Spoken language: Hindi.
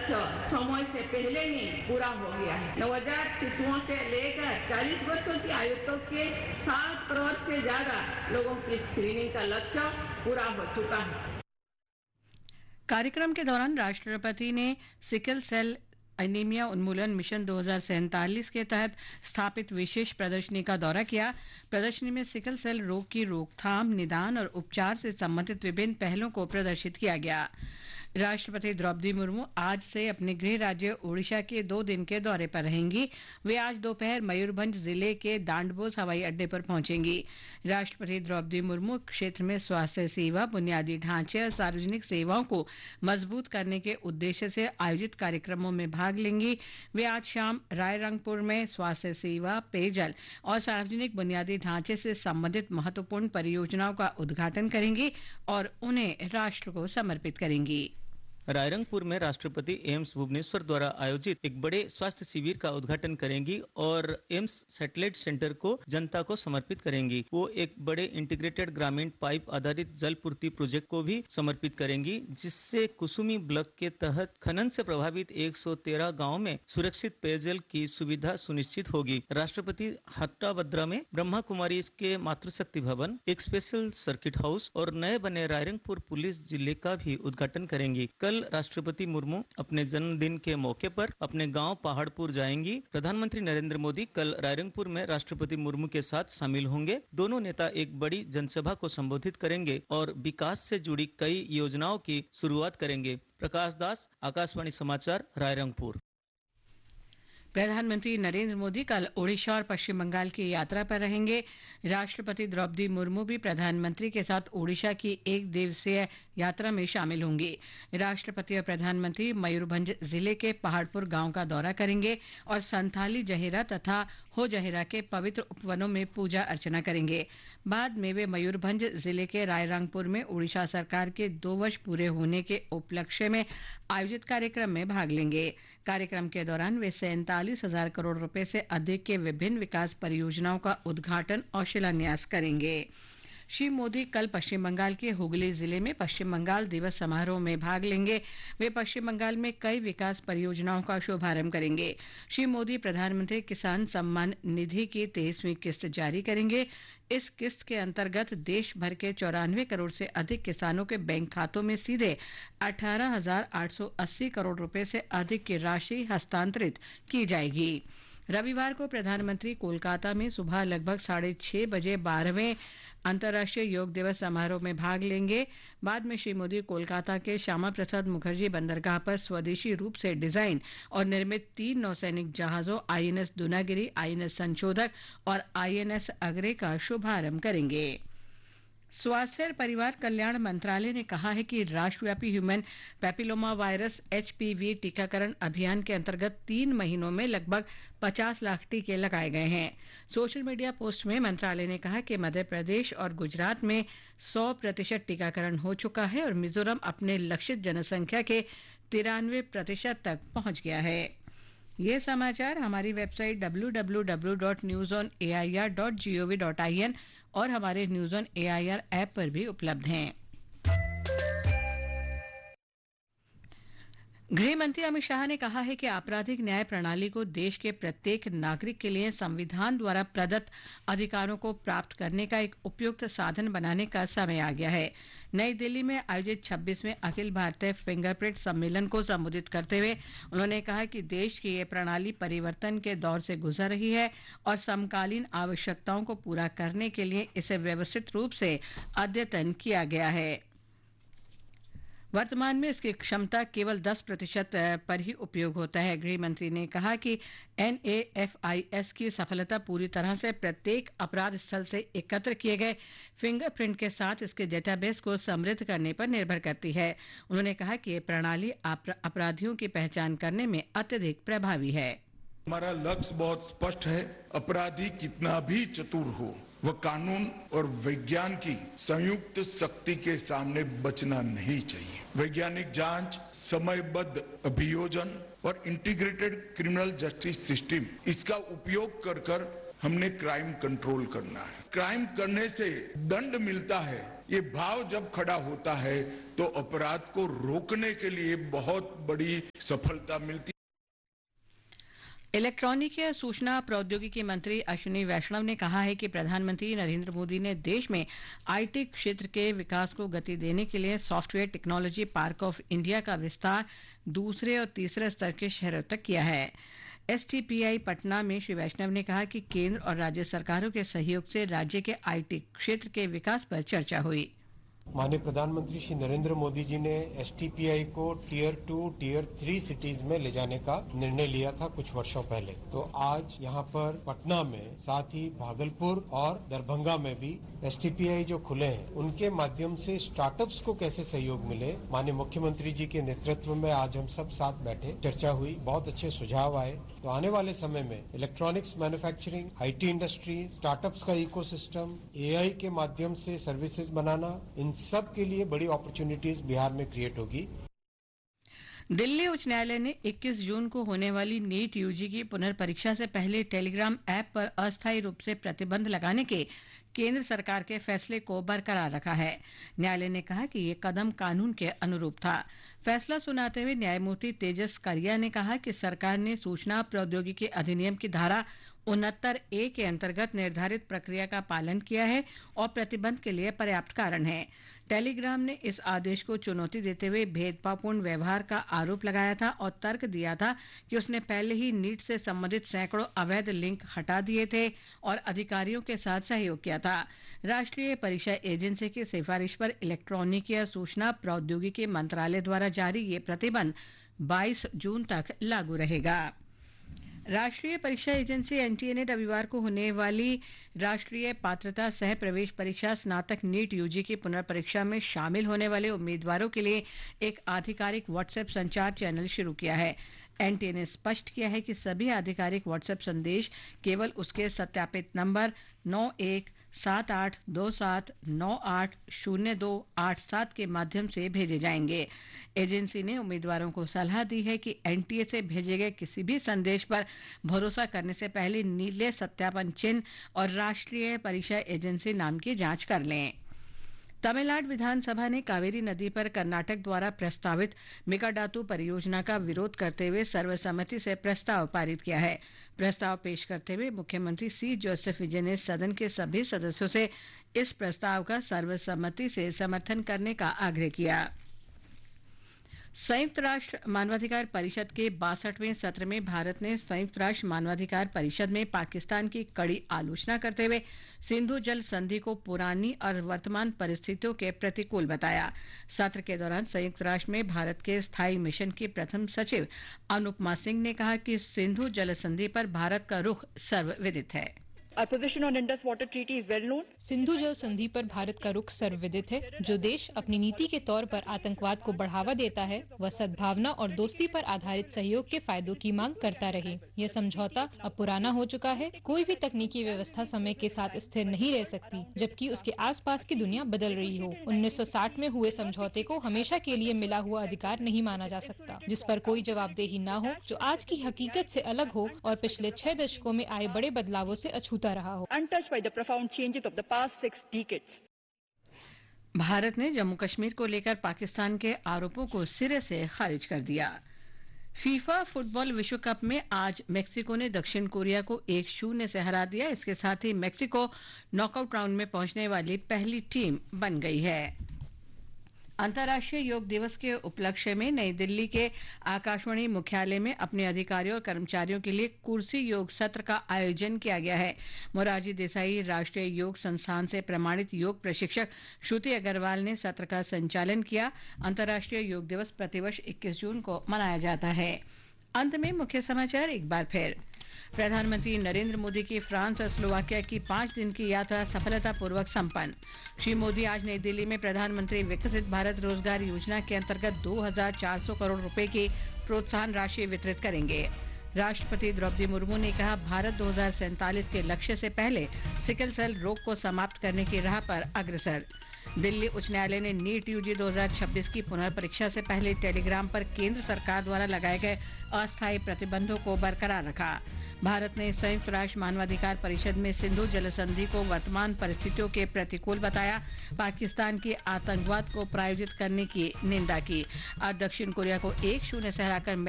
लक्ष्य समय से पहले ही पूरा हो गया है। नवजात शिशुओं से लेकर 40 वर्षों की आयु तक के 7 करोड़ से ज्यादा लोगों की स्क्रीनिंग का लक्ष्य पूरा हो चुका है। कार्यक्रम के दौरान राष्ट्रपति ने सिकल सेल एनीमिया उन्मूलन मिशन 2047 के तहत स्थापित विशेष प्रदर्शनी का दौरा किया। प्रदर्शनी में सिकल सेल रोग की रोकथाम, निदान और उपचार से संबंधित विभिन्न पहलों को प्रदर्शित किया गया। राष्ट्रपति द्रौपदी मुर्मू आज से अपने गृह राज्य ओडिशा के 2 दिन के दौरे पर रहेंगी। वे आज दोपहर मयूरभंज जिले के दांडबोस हवाई अड्डे पर पहुंचेंगी। राष्ट्रपति द्रौपदी मुर्मू क्षेत्र में स्वास्थ्य सेवा, बुनियादी ढांचे और सार्वजनिक सेवाओं को मजबूत करने के उद्देश्य से आयोजित कार्यक्रमों में भाग लेंगी। वे आज शाम रायरंगपुर में स्वास्थ्य सेवा, पेयजल और सार्वजनिक बुनियादी ढांचे से संबंधित महत्वपूर्ण परियोजनाओं का उद्घाटन करेंगी और उन्हें राष्ट्र को समर्पित करेंगी। रायरंगपुर में राष्ट्रपति एम्स भुवनेश्वर द्वारा आयोजित एक बड़े स्वास्थ्य शिविर का उद्घाटन करेंगी और एम्स सैटेलाइट सेंटर को जनता को समर्पित करेंगी। वो एक बड़े इंटीग्रेटेड ग्रामीण पाइप आधारित जल पूर्ति प्रोजेक्ट को भी समर्पित करेंगी, जिससे कुसुमी ब्लॉक के तहत खनन से प्रभावित 113 गाँव में सुरक्षित पेयजल की सुविधा सुनिश्चित होगी। राष्ट्रपति हट्टाभद्रा में ब्रह्मा कुमारी के मातृशक्ति भवन, एक स्पेशल सर्किट हाउस और नए बने रायरंगपुर पुलिस जिले का भी उद्घाटन करेंगी। कल राष्ट्रपति मुर्मू अपने जन्मदिन के मौके पर अपने गांव पहाड़पुर जाएंगी। प्रधानमंत्री नरेंद्र मोदी कल रायरंगपुर में राष्ट्रपति मुर्मू के साथ शामिल होंगे। दोनों नेता एक बड़ी जनसभा को संबोधित करेंगे और विकास से जुड़ी कई योजनाओं की शुरुआत करेंगे। प्रकाश दास, आकाशवाणी समाचार, रायरंगपुर। प्रधानमंत्री नरेंद्र मोदी कल ओडिशा और पश्चिम बंगाल की यात्रा पर रहेंगे। राष्ट्रपति द्रौपदी मुर्मू भी प्रधानमंत्री के साथ ओडिशा की 1 दिवसीय यात्रा में शामिल होंगे। राष्ट्रपति और प्रधानमंत्री मयूरभंज जिले के पहाड़पुर गांव का दौरा करेंगे और संथाली जहेरा तथा हो जहेरा के पवित्र उपवनों में पूजा अर्चना करेंगे। बाद में वे मयूरभंज जिले के रायरंगपुर में ओडिशा सरकार के 2 वर्ष पूरे होने के उपलक्ष्य में आयोजित कार्यक्रम में भाग लेंगे। कार्यक्रम के दौरान वे 47,000 करोड़ रुपए से अधिक के विभिन्न विकास परियोजनाओं का उद्घाटन और शिलान्यास करेंगे। श्री मोदी कल पश्चिम बंगाल के हुगली जिले में पश्चिम बंगाल दिवस समारोह में भाग लेंगे। वे पश्चिम बंगाल में कई विकास परियोजनाओं का शुभारंभ करेंगे। श्री मोदी प्रधानमंत्री किसान सम्मान निधि की 23वीं किस्त जारी करेंगे। इस किस्त के अंतर्गत देश भर के 94 करोड़ से अधिक किसानों के बैंक खातों में सीधे 18,880 करोड़ रुपए से अधिक की राशि हस्तांतरित की जाएगी। रविवार को प्रधानमंत्री कोलकाता में सुबह लगभग 6:30 बजे 12वें अंतर्राष्ट्रीय योग दिवस समारोह में भाग लेंगे। बाद में श्री मोदी कोलकाता के श्यामा प्रसाद मुखर्जी बंदरगाह पर स्वदेशी रूप से डिजाइन और निर्मित 3 नौसैनिक जहाजों आईएनएस दूनागिरी, आईएनएस संशोधक और आईएनएस अग्रे का शुभारंभ करेंगे। स्वास्थ्य और परिवार कल्याण मंत्रालय ने कहा है कि राष्ट्रव्यापी ह्यूमन पैपिलोमा वायरस HPV टीकाकरण अभियान के अंतर्गत 3 महीनों में लगभग 50 लाख टीके लगाए गए हैं। सोशल मीडिया पोस्ट में मंत्रालय ने कहा कि मध्य प्रदेश और गुजरात में 100% टीकाकरण हो चुका है और मिजोरम अपने लक्षित जनसंख्या के 93% तक पहुंच गया है। ये समाचार हमारी वेबसाइट www.newsonair.gov.in और हमारे न्यूज़ ऑन AIR ऐप पर भी उपलब्ध हैं। गृह मंत्री अमित शाह ने कहा है कि आपराधिक न्याय प्रणाली को देश के प्रत्येक नागरिक के लिए संविधान द्वारा प्रदत्त अधिकारों को प्राप्त करने का एक उपयुक्त साधन बनाने का समय आ गया है। नई दिल्ली में आयोजित 26वें अखिल भारतीय फिंगरप्रिंट सम्मेलन को संबोधित करते हुए उन्होंने कहा कि देश की ये प्रणाली परिवर्तन के दौर से गुजर रही है और समकालीन आवश्यकताओं को पूरा करने के लिए इसे व्यवस्थित रूप से अद्यतन किया गया है। वर्तमान में इसकी क्षमता केवल 10% पर ही उपयोग होता है। गृह मंत्री ने कहा कि NAFIS की सफलता पूरी तरह से प्रत्येक अपराध स्थल से एकत्र किए गए फिंगरप्रिंट के साथ इसके डेटाबेस को समृद्ध करने पर निर्भर करती है। उन्होंने कहा कि ये प्रणाली अपराधियों की पहचान करने में अत्यधिक प्रभावी है। हमारा लक्ष्य बहुत स्पष्ट है। अपराधी कितना भी चतुर हो, वह कानून और विज्ञान की संयुक्त शक्ति के सामने बचना नहीं चाहिए। वैज्ञानिक जांच, समयबद्ध अभियोजन और इंटीग्रेटेड क्रिमिनल जस्टिस सिस्टम, इसका उपयोग कर हमने क्राइम कंट्रोल करना है। क्राइम करने से दंड मिलता है, ये भाव जब खड़ा होता है तो अपराध को रोकने के लिए बहुत बड़ी सफलता मिलती है। इलेक्ट्रॉनिक या सूचना प्रौद्योगिकी मंत्री अश्विनी वैष्णव ने कहा है कि प्रधानमंत्री नरेंद्र मोदी ने देश में आईटी क्षेत्र के विकास को गति देने के लिए software technology park of India का विस्तार दूसरे और तीसरे स्तर के शहरों तक किया है। एसटीपीआई पटना में श्री वैष्णव ने कहा कि केंद्र और राज्य सरकारों के सहयोग से राज्य के आईटी क्षेत्र के विकास पर चर्चा हुई। माननीय प्रधानमंत्री श्री नरेंद्र मोदी जी ने एसटीपीआई को टियर 2, टियर 3 सिटीज में ले जाने का निर्णय लिया था कुछ वर्षों पहले। तो आज यहाँ पर पटना में, साथ ही भागलपुर और दरभंगा में भी एसटीपीआई जो खुले हैं, उनके माध्यम से स्टार्टअप्स को कैसे सहयोग मिले, माननीय मुख्यमंत्री जी के नेतृत्व में आज हम सब साथ बैठे, चर्चा हुई, बहुत अच्छे सुझाव आए। तो आने वाले समय में electronics manufacturing, IT industry, startups का इकोसिस्टम, एआई के माध्यम से सर्विसेज बनाना, इन सब के लिए बड़ी अपॉर्चुनिटीज बिहार में क्रिएट होगी। दिल्ली उच्च न्यायालय ने 21 जून को होने वाली नीट यूजी की पुनर्परीक्षा से पहले टेलीग्राम ऐप पर अस्थायी रूप से प्रतिबंध लगाने के केंद्र सरकार के फैसले को बरकरार रखा है। न्यायालय ने कहा कि ये कदम कानून के अनुरूप था। फैसला सुनाते हुए न्यायमूर्ति तेजस करिया ने कहा कि सरकार ने सूचना प्रौद्योगिकी अधिनियम की धारा 69A के अंतर्गत निर्धारित प्रक्रिया का पालन किया है और प्रतिबंध के लिए पर्याप्त कारण है। टेलीग्राम ने इस आदेश को चुनौती देते हुए भेदभावपूर्ण व्यवहार का आरोप लगाया था और तर्क दिया था कि उसने पहले ही नीट से संबंधित सैकड़ों अवैध लिंक हटा दिए थे और अधिकारियों के साथ सहयोग किया था। राष्ट्रीय परीक्षा एजेंसी की सिफारिश पर इलेक्ट्रॉनिक या सूचना प्रौद्योगिकी मंत्रालय द्वारा जारी ये प्रतिबंध 22 जून तक लागू रहेगा। राष्ट्रीय परीक्षा एजेंसी एनटीए ने रविवार को होने वाली राष्ट्रीय पात्रता सह प्रवेश परीक्षा स्नातक नीट यूजी की पुनर्परीक्षा में शामिल होने वाले उम्मीदवारों के लिए एक आधिकारिक व्हाट्सएप संचार चैनल शुरू किया है। एनटीए ने स्पष्ट किया है कि सभी आधिकारिक व्हाट्सएप संदेश केवल उसके सत्यापित नंबर 917827980287 के माध्यम से भेजे जाएंगे। एजेंसी ने उम्मीदवारों को सलाह दी है कि एनटीए से भेजे गए किसी भी संदेश पर भरोसा करने से पहले नीले सत्यापन चिन्ह और राष्ट्रीय परीक्षा एजेंसी नाम की जांच कर लें। तमिलनाडु विधानसभा ने कावेरी नदी पर कर्नाटक द्वारा प्रस्तावित मेकाडातू परियोजना का विरोध करते हुए सर्वसम्मति से प्रस्ताव पारित किया है। प्रस्ताव पेश करते हुए मुख्यमंत्री सी जोसेफ विजय ने सदन के सभी सदस्यों से इस प्रस्ताव का सर्वसम्मति से समर्थन करने का आग्रह किया। संयुक्त राष्ट्र मानवाधिकार परिषद के 62वें सत्र में भारत ने संयुक्त राष्ट्र मानवाधिकार परिषद में पाकिस्तान की कड़ी आलोचना करते हुए सिंधु जल संधि को पुरानी और वर्तमान परिस्थितियों के प्रतिकूल बताया। सत्र के दौरान संयुक्त राष्ट्र में भारत के स्थायी मिशन की प्रथम सचिव अनुपमा सिंह ने कहा कि सिंधु जल संधि पर भारत का रुख सर्वविदित है। Our position on Indus Water Treaty is well known. Sindhu जल संधि पर भारत का रुख सर्वविदित है। जो देश अपनी नीति के तौर पर आतंकवाद को बढ़ावा देता है, वह सद्भावना और दोस्ती पर आधारित सहयोग के फायदों की मांग करता रहे। यह समझौता अब पुराना हो चुका है। कोई भी तकनीकी व्यवस्था समय के साथ स्थिर नहीं रह सकती, जबकि उसके आसपास की दुनिया बदल रही हो। 1960 में हुए समझौते को हमेशा के लिए मिला हुआ अधिकार नहीं माना जा सकता, जिस पर कोई जवाबदेही न हो, जो आज की हकीकत से अलग हो और पिछले 6 दशकों में आए बड़े बदलावों से अछूता रहा हो। Untouched by the profound changes of the past 6 decades. Bharat ने जम्मू कश्मीर को लेकर पाकिस्तान के आरोपों को सिरे से खारिज कर दिया। फीफा फुटबॉल विश्व कप में आज मेक्सिको ने दक्षिण कोरिया को 1-0 से हरा दिया। इसके साथ ही मेक्सिको नॉकआउट राउंड में पहुंचने वाली पहली टीम बन गई है। अंतर्राष्ट्रीय योग दिवस के उपलक्ष्य में नई दिल्ली के आकाशवाणी मुख्यालय में अपने अधिकारियों और कर्मचारियों के लिए कुर्सी योग सत्र का आयोजन किया गया है। मोरारजी देसाई राष्ट्रीय योग संस्थान से प्रमाणित योग प्रशिक्षक श्रुति अग्रवाल ने सत्र का संचालन किया। अंतर्राष्ट्रीय योग दिवस प्रतिवर्ष 21 जून को मनाया जाता है। अंत में मुख्य समाचार एक बार फिर। प्रधानमंत्री नरेंद्र मोदी की फ्रांस और स्लोवाकिया की 5 दिन की यात्रा सफलतापूर्वक संपन्न। श्री मोदी आज नई दिल्ली में प्रधानमंत्री विकसित भारत रोजगार योजना के अंतर्गत 2400 करोड़ रुपए की प्रोत्साहन राशि वितरित करेंगे। राष्ट्रपति द्रौपदी मुर्मू ने कहा, भारत 2047 के लक्ष्य से पहले सिकल सेल रोग को समाप्त करने की राह पर अग्रसर। दिल्ली उच्च न्यायालय ने नीट यूजी 2026 की पुनर्परीक्षा से पहले टेलीग्राम पर केंद्र सरकार द्वारा लगाए गए अस्थायी प्रतिबंधों को बरकरार रखा। भारत ने संयुक्त राष्ट्र मानवाधिकार परिषद में सिंधु जल संधि को वर्तमान परिस्थितियों के प्रतिकूल बताया। पाकिस्तान के आतंकवाद को प्रायोजित करने की निंदा की। आज दक्षिण कोरिया को 1-0 से हराकर